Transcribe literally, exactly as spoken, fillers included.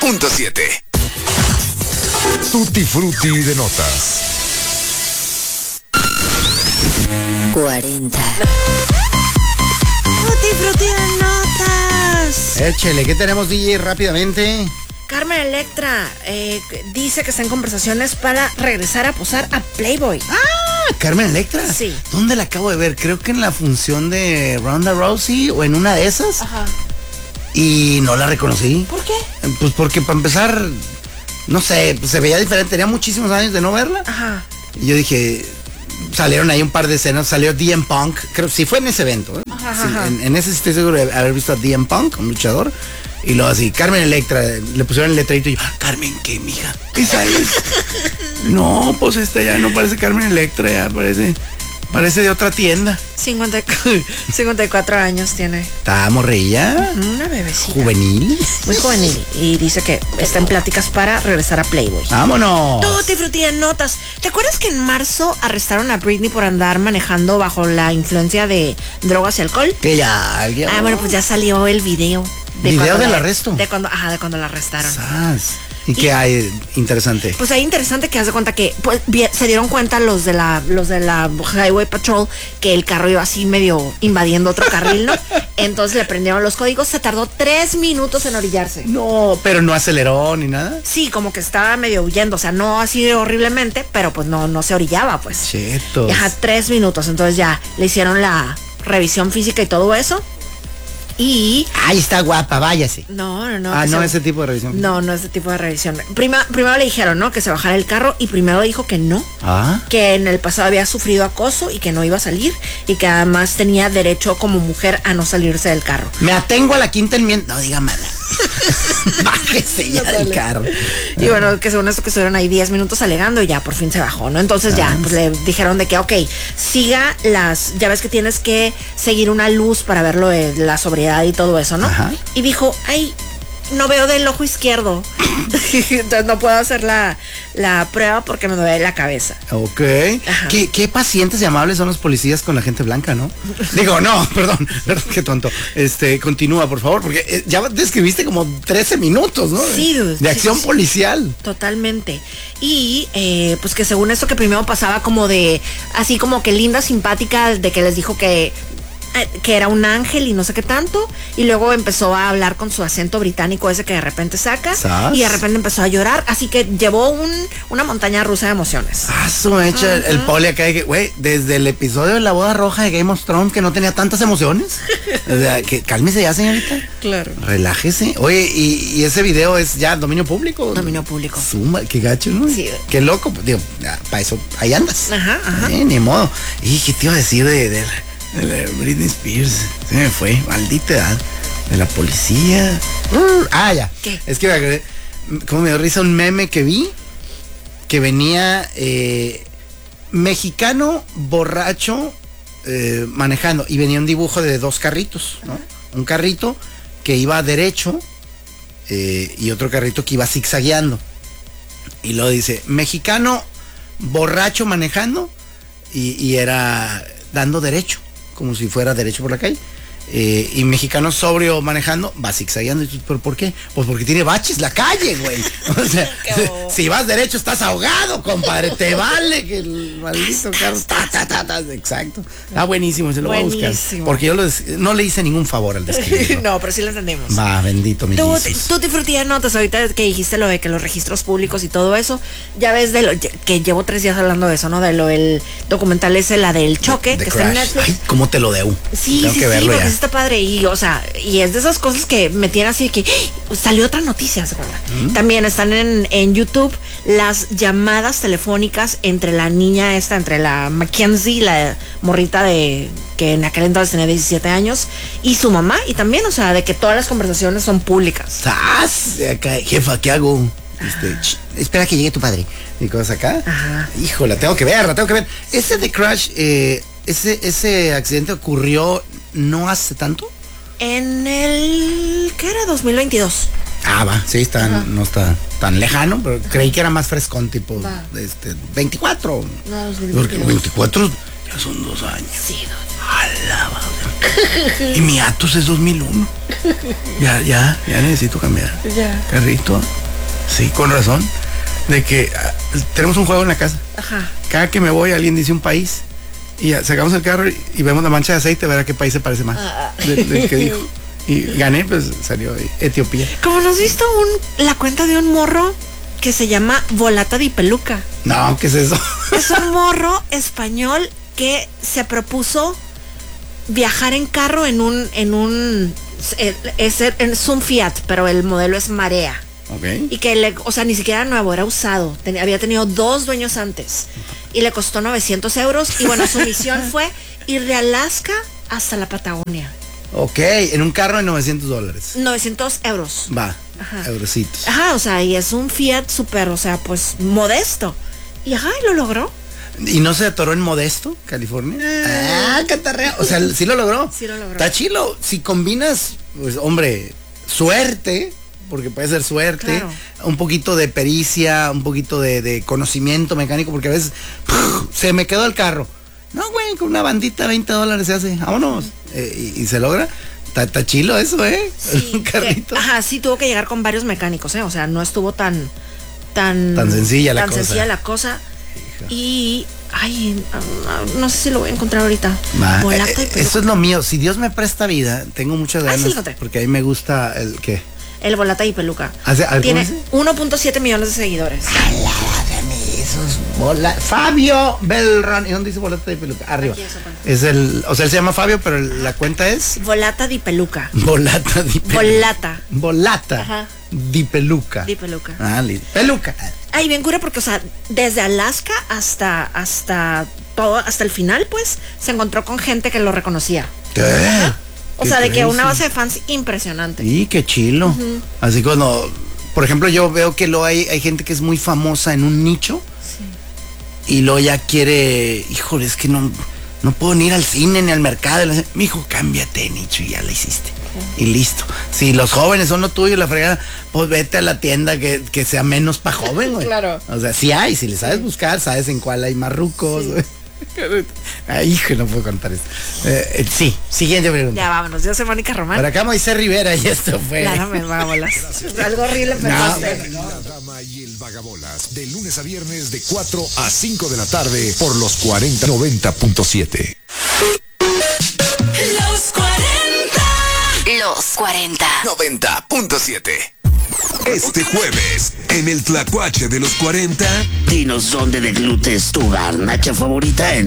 punto siete. Tutti Frutti de notas. cuarenta. Tutti Frutti de notas. Échele, ¿qué tenemos, D J, rápidamente? Carmen Electra eh, dice que está en conversaciones para regresar a posar a Playboy. Ah, Carmen Electra. Sí. ¿Dónde la acabo de ver? Creo que en la función de Ronda Rousey o en una de esas. Ajá. Y no la reconocí. ¿Por qué? Pues porque para empezar, no sé, pues se veía diferente. Tenía muchísimos años de no verla. Ajá. Y yo dije, salieron ahí un par de escenas. Salió D M Punk. Creo que sí fue en ese evento. ¿eh? Ajá, Sí, ajá. en, en ese sí estoy seguro de haber visto a D M Punk, un luchador. Y luego así, Carmen Electra, le pusieron el letrerito y yo, Carmen, ¿qué, mija? ¿Qué sales? No, pues esta ya no parece Carmen Electra, ya parece, parece de otra tienda. cincuenta, cincuenta y cuatro años tiene. Está morrilla, Una bebecita. juvenil. Muy juvenil. Y dice que está en pláticas para regresar a Playboy. ¡Vámonos! Tutti Frutti de notas. ¿Te acuerdas que en marzo arrestaron a Britney por andar manejando bajo la influencia de drogas y alcohol? Que ya, alguien. Ah, bueno, pues ya salió el video. ¿Video cuando del la- arresto? De cuando, ajá, de cuando la arrestaron. Sas. ¿Y Y- qué hay interesante? Pues ahí interesante que haz de cuenta que pues, vi- se dieron cuenta los de la los de la Highway Patrol que el carro iba así medio invadiendo otro carril, ¿no? Entonces le prendieron los códigos, se tardó tres minutos en orillarse. No, pero no aceleró ni nada. Sí, como que estaba medio huyendo, o sea, no así horriblemente, pero pues no, no se orillaba, pues. Chetos. Y ajá, tres minutos, entonces ya le hicieron la revisión física y todo eso. Y... Ay, está guapa, váyase. No, no, no. Ah, que no, se- ese tipo de revisión. No, no ese tipo de revisión. Prima, primero le dijeron, ¿no? Que se bajara el carro y primero dijo que no. Ah. Que en el pasado había sufrido acoso y que no iba a salir y que además tenía derecho como mujer a no salirse del carro. Me atengo a la quinta enmienda. No diga mala. Bájese ya del carro. Y bueno, que según esto que estuvieron ahí diez minutos alegando y ya por fin se bajó, ¿no? Entonces ya pues le dijeron de que, ok, siga las, ya ves que tienes que seguir una luz para ver lo de la sobriedad y todo eso, ¿no? Ajá. Y dijo, ay, no veo del ojo izquierdo. Entonces no puedo hacer la, la prueba porque me duele la cabeza. Ok. Ajá. ¿Qué, qué pacientes y amables son los policías con la gente blanca, ¿no? Digo, no, perdón, perdón, qué tonto. Este, continúa, por favor, porque eh, ya describiste como trece minutos, ¿no? Sí, dude. De acción Sí, sí, sí. policial. Totalmente. Y eh, pues que según esto que primero pasaba como de, así como que linda, simpática, de que les dijo que eh, que era un ángel y no sé qué tanto, y luego empezó a hablar con su acento británico ese que de repente saca, ¿Sas? y de repente empezó a llorar, así que llevó un, una montaña rusa de emociones. Ah, su hecha el, el poli acá de que, güey, desde el episodio de la boda roja de Game of Thrones que no tenía tantas emociones. O sea, que cálmese ya, señorita. Claro. Relájese. Oye, y, y ese video es ya dominio público. Dominio público. Suma, qué gacho, ¿no? Sí. Qué loco. Digo, para eso, ahí andas. Ajá, ajá. Eh, ni modo. Y qué te iba a decir de, de, de la Britney Spears. Se me fue, maldita edad. De la policía. Uh, ah, ya. ¿Qué? Es que me acordé, como me dio risa un meme que vi, que venía eh, mexicano borracho eh, manejando, y venía un dibujo de dos carritos, ¿no? Un carrito que iba derecho eh, y otro carrito que iba zigzagueando. Y luego dice, mexicano borracho manejando, y, y era dando derecho, como si fuera derecho por la calle. Eh, y mexicano sobrio manejando, va zigzagueando. Y tú, ¿pero por qué? Pues porque tiene baches la calle, güey. O sea, si vas derecho estás ahogado, compadre. Te vale que el maldito carro. Ta, ta, ta, ta. Exacto. Está buenísimo, se lo voy a buscar. Buenísimo. Porque yo lo des- no le hice ningún favor al describirlo. No, pero sí lo entendemos. Va, bendito mi Tú, Jesus. tú te frutías notas ahorita que dijiste lo de que los registros públicos y todo eso, ya ves de lo que llevo tres días hablando de eso, ¿no? De lo del documental ese, la del choque, The que está en Crash. Netflix. Ay, cómo te lo debo. Sí, Tengo sí, que sí, verlo porque ya. sí está padre. Y, o sea, y es de esas cosas que me tienen así de que ¡ah! Salió otra noticia, ¿se acuerdan? ¿Mm? También están en, en YouTube las llamadas telefónicas entre la niña esta, entre la Mackenzie, la morrita de que en aquel entonces tenía diecisiete años, y su mamá, y también, o sea, de que todas las conversaciones son públicas. ¡Sas! Acá, jefa, ¿qué hago? Este, ch, espera que llegue tu padre. Y cosas acá. Ajá. Híjole, tengo que ver, la tengo que ver. Ese de Crash, eh, ese, ese accidente ocurrió no hace tanto. En el... ¿qué era? dos mil veintidós. Ah, va, sí, está, Ajá. no está tan lejano, pero creí que era más frescón, tipo Va. este, veinticuatro. No, dos mil Porque veintidós. veinticuatro ya son dos años. Sí, dude. A alaba. Y mi Atos es dos mil uno. Ya, ya, ya necesito cambiar. Ya. Carrito. Sí, con razón. De que uh, tenemos un juego en la casa. Ajá. Cada que me voy, alguien dice un país. Y ya, sacamos el carro y, y vemos la mancha de aceite, a ver a qué país se parece más. Ah. Del, del que dijo. Y gané, pues salió Etiopía. Como nos has visto un, la cuenta de un morro que se llama Volata di Peluca. No, ¿qué es eso? Es un morro español que se propuso viajar en carro en un, en un, es, es un Fiat, pero el modelo es Marea. Ok. Y que le, o sea, ni siquiera era nuevo, era usado. Ten, había tenido dos dueños antes. Y le costó novecientos euros. Y bueno, su misión fue ir de Alaska hasta la Patagonia. Ok, en un carro de novecientos dólares. novecientos euros. Va, Ajá. eurocitos. Ajá, o sea, y es un Fiat súper, o sea, pues modesto. Y ajá, y lo logró. ¿Y no se atoró en Modesto, California? Ah, catarrea. O sea, sí lo logró. Sí lo logró. Está chilo. Si combinas, pues, hombre, suerte, porque puede ser suerte, Claro. un poquito de pericia, un poquito de, de conocimiento mecánico, porque a veces ¡puf! Se me quedó el carro. No, güey, con una bandita veinte dólares se hace. Vámonos. Eh, y, y se logra. Está chilo eso, ¿eh? Sí, un carrito. que- ajá, sí tuvo que llegar con varios mecánicos, ¿eh? O sea, no estuvo tan, tan, Tan sencilla la tan cosa. sencilla la cosa. Y, ay, no, no sé si lo voy a encontrar ahorita. Va, Volata eh, y eh, peluca. eso es lo mío. Si Dios me presta vida, tengo muchas Ah, sí, ganas. lo encontré. Porque a mí me gusta el que. El Volata y Peluca. Hace- ¿cómo Tiene dice? uno punto siete millones de seguidores. Esos bola. Fabio Belron. ¿Y dónde dice Volata y Peluca? Arriba. Aquí, eso, cuenta. Es el. O sea, él se llama Fabio, pero el- la cuenta es. Volata di Peluca. Volata di Peluca. Volata Volata Ajá. di Peluca. di Peluca. Ah, li- Peluca. Ay, bien cura porque, o sea, desde Alaska hasta, hasta todo, hasta el final, pues, se encontró con gente que lo reconocía. ¿Qué? O Qué sea, de que una crazy. base de fans impresionante. Y qué chilo. Así cuando, por ejemplo, yo veo que lo hay, hay gente que es muy famosa en un nicho y luego ya quiere, híjole, es que no, no puedo ni ir al cine ni al mercado. Mi hijo, cámbiate de nicho y ya la hiciste. Y listo. Si los jóvenes son lo tuyo, la fregada, pues vete a la tienda que, que sea menos para joven, güey. Claro. O sea, sí hay, si le sabes buscar, sabes en cuál hay más rucos. Sí. güey. Ay, hijo, no puedo contar esto. Eh, eh, sí, siguiente pregunta. Ya vámonos, yo soy Mónica Román. Por acá Moisés Rivera y esto fue. La dame vámonos. Algo horrible, pero No, no sé. La Dama y el Vagabolas, de lunes a viernes de cuatro a cinco de la tarde por los cuarenta noventa punto siete. Los cuarenta. Los cuarenta. noventa punto siete. Este jueves, en el Tlacuache de los cuarenta, Dinos dónde deglutes tu garnacha favorita en